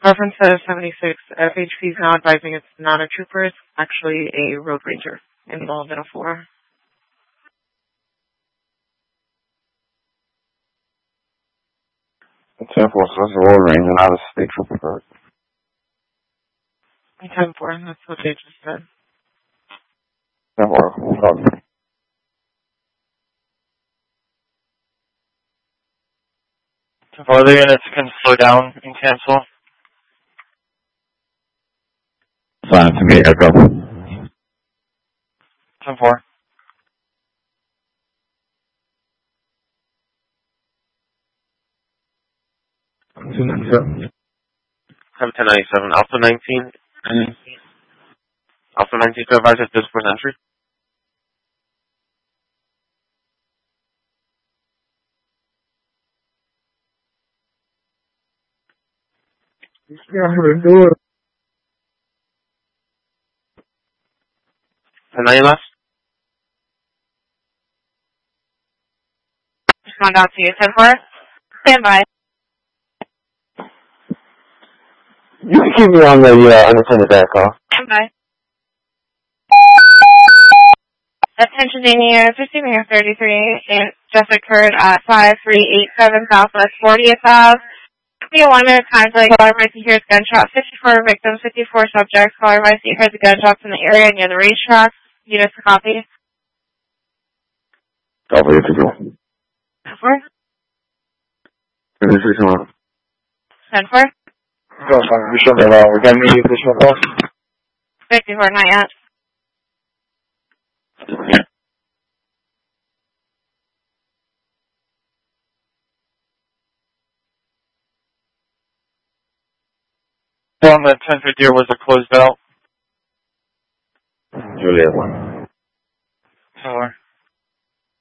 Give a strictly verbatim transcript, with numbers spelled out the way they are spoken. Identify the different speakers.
Speaker 1: Reference to seventy-six, F H P is now advising it's not a trooper, it's actually a road ranger involved in a four.
Speaker 2: ten four, so that's a road ranger, not a state trooper.
Speaker 1: ten four, that's what they just said.
Speaker 2: ten four,
Speaker 3: Other units can slow down and cancel.
Speaker 2: Sign to me, Echo.
Speaker 3: ten four.
Speaker 2: two ninety-seven.
Speaker 4: ten ninety-seven, Alpha nineteen.
Speaker 2: Mm-hmm.
Speaker 4: Alpha nineteen to advise at this point entry.
Speaker 2: Yeah, I'm gonna do it.
Speaker 4: ten ninety left.
Speaker 1: Respond out to you, ten four. Stand by.
Speaker 2: You can keep me on the uh, unattended back off.
Speaker 1: Stand by. Attention Dania, fifteen Mayor thirty-three, and just occurred at five three eight seven Southwest fortieth Ave. Be a one minute time delay. Caller might hear gunshots. fifty-four victims, fifty-four subjects. Caller might hear the gunshots in the area near the racetrack. Units to copy.
Speaker 2: Copy if you go.
Speaker 1: ten four.
Speaker 2: This is on.
Speaker 1: ten four.
Speaker 2: Go, fine. We should be around. We got me this one off.
Speaker 1: fifty-four, not yet.
Speaker 3: On the ten fifty was a closed out.
Speaker 2: Juliet one.
Speaker 3: Four.